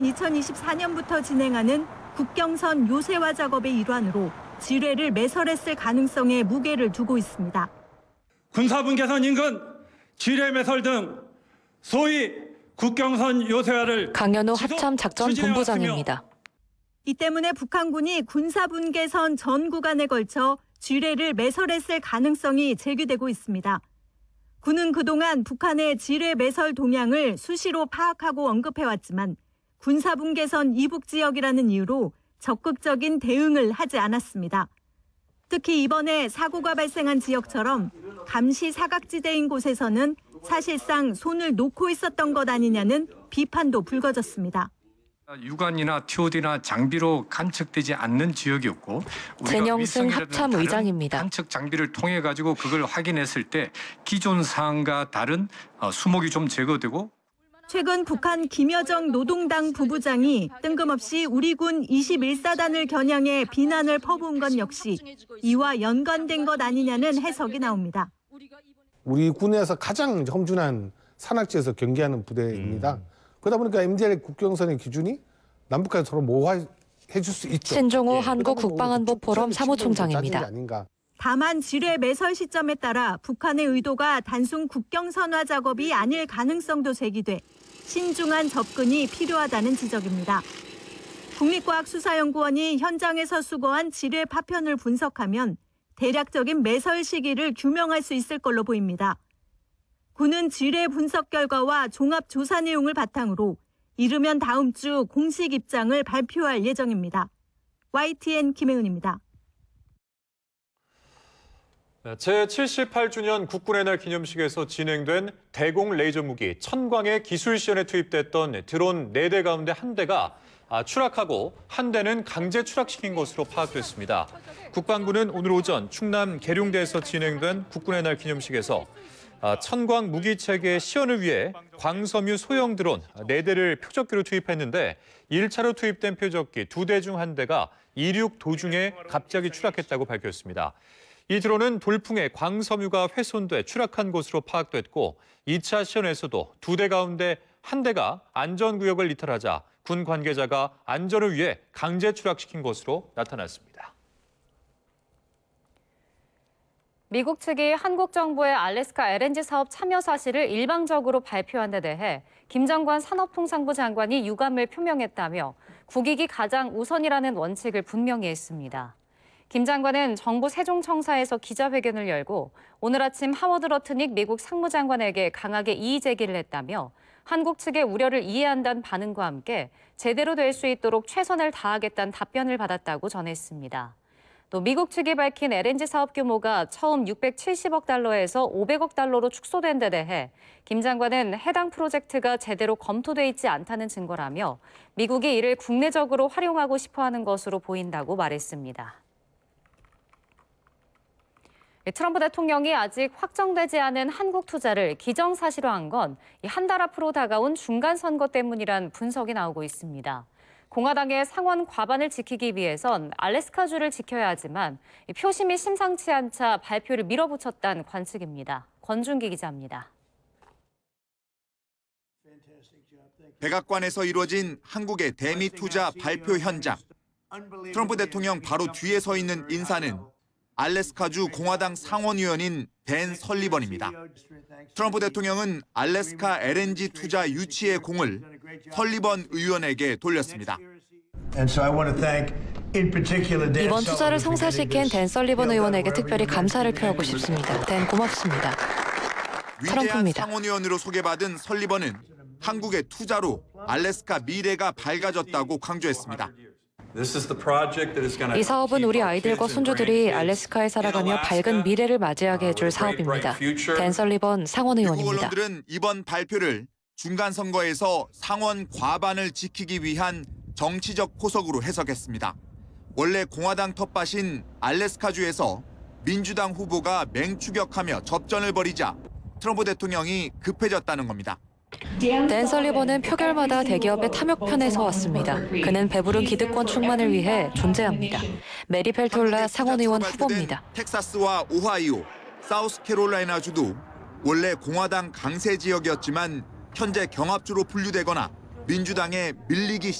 2024년부터 진행하는 국경선 요새화 작업의 일환으로 지뢰를 매설했을 가능성에 무게를 두고 있습니다. 군사분 개선 인근 지뢰 매설 등 소위 국경선 요새화를 강연호 합참작전본부장입니다. 이 때문에 북한군이 군사분계선 전 구간에 걸쳐 지뢰를 매설했을 가능성이 제기되고 있습니다. 군은 그동안 북한의 지뢰 매설 동향을 수시로 파악하고 언급해왔지만 군사분계선 이북 지역이라는 이유로 적극적인 대응을 하지 않았습니다. 특히 이번에 사고가 발생한 지역처럼 감시 사각지대인 곳에서는 사실상 손을 놓고 있었던 것 아니냐는 비판도 불거졌습니다. 유관이나 TOD나 장비로 관측되지 않는 지역이었고 전영승 합참의장입니다. 관측 장비를 통해 가지고 그걸 확인했을 때 기존 사항과 다른 수목이 좀 제거되고 최근 북한 김여정 노동당 부부장이 뜬금없이 우리 군 21사단을 겨냥해 비난을 퍼부은 건 역시 이와 연관된 것 아니냐는 해석이 나옵니다. 우리 군에서 가장 험준한 산악지에서 경계하는 부대입니다. 그러다 보니까 MDL 국경선의 기준이 남북한이 서로 모호해 줄 수 있죠. 신종호 한국 국방안보 포럼 사무총장입니다. 다만 지뢰 매설 시점에 따라 북한의 의도가 단순 국경선화 작업이 아닐 가능성도 제기돼 신중한 접근이 필요하다는 지적입니다. 국립과학수사연구원이 현장에서 수거한 지뢰 파편을 분석하면 대략적인 매설 시기를 규명할 수 있을 걸로 보입니다. 군은 지뢰 분석 결과와 종합 조사 내용을 바탕으로 이르면 다음 주 공식 입장을 발표할 예정입니다. YTN 김혜은입니다. 제78주년 국군의 날 기념식에서 진행된 대공 레이저 무기 천광의 기술 시연에 투입됐던 드론 4대 가운데 1대가 추락하고 1대는 강제 추락시킨 것으로 파악됐습니다. 국방부는 오늘 오전 충남 계룡대에서 진행된 국군의 날 기념식에서 천광 무기체계 시연을 위해 광섬유 소형 드론 4대를 표적기로 투입했는데 1차로 투입된 표적기 2대 중 1대가 이륙 도중에 갑자기 추락했다고 밝혔습니다. 이 드론은 돌풍에 광섬유가 훼손돼 추락한 것으로 파악됐고 2차 시연에서도 2대 가운데 1대가 안전구역을 이탈하자 군 관계자가 안전을 위해 강제 추락시킨 것으로 나타났습니다. 미국 측이 한국 정부의 알래스카 LNG 사업 참여 사실을 일방적으로 발표한 데 대해 김정관 산업통상부 장관이 유감을 표명했다며 국익이 가장 우선이라는 원칙을 분명히 했습니다. 김 장관은 정부 세종청사에서 기자회견을 열고 오늘 아침 하워드 러트닉 미국 상무장관에게 강하게 이의 제기를 했다며 한국 측의 우려를 이해한다는 반응과 함께 제대로 될 수 있도록 최선을 다하겠다는 답변을 받았다고 전했습니다. 또 미국 측이 밝힌 LNG 사업 규모가 처음 670억 달러에서 500억 달러로 축소된 데 대해 김 장관은 해당 프로젝트가 제대로 검토돼 있지 않다는 증거라며 미국이 이를 국내적으로 활용하고 싶어하는 것으로 보인다고 말했습니다. 트럼프 대통령이 아직 확정되지 않은 한국 투자를 기정사실화한 건 한 달 앞으로 다가온 중간선거 때문이란 분석이 나오고 있습니다. 공화당의 상원 과반을 지키기 위해선 알래스카주를 지켜야 하지만 표심이 심상치 않자 발표를 밀어붙였다는 관측입니다. 권준기 기자입니다. 백악관에서 이루어진 한국의 대미 투자 발표 현장. 트럼프 대통령 바로 뒤에 서 있는 인사는 알래스카주 공화당 상원의원인 댄 설리번입니다. 트럼프 대통령은 알래스카 LNG 투자 유치의 공을 설리번 의원에게 돌렸습니다. 이번 투자를 성사시킨 댄 설리번 의원에게 특별히 감사를 표하고 싶습니다. 댄 고맙습니다. 위대한 트럼프입니다. 상원의원으로 소개받은 설리번은 한국의 투자로 알래스카 미래가 밝아졌다고 강조했습니다. 이 사업은 우리 아이들과 손주들이 알래스카에 살아가며 밝은 미래를 맞이하게 해줄 사업입니다. 댄 설리번 상원의원입니다. 미국 언론들은 이번 발표를 중간선거에서 상원 과반을 지키기 위한 정치적 포석으로 해석했습니다. 원래 공화당 텃밭인 알래스카주에서 민주당 후보가 맹추격하며 접전을 벌이자 트럼프 대통령이 급해졌다는 겁니다. 댄 설리번은 표결마다 대기업의 탐욕편에 서왔습니다. 그는 배부른 기득권 충만을 위해 존재합니다. 메리 펠톨라 상원의원 후보입니다. 텍사스와 오하이오, 사우스캐롤라이나주도 원래 공화당 강세 지역이었지만 현재 경합주로 분류되거나 민주당에 밀리기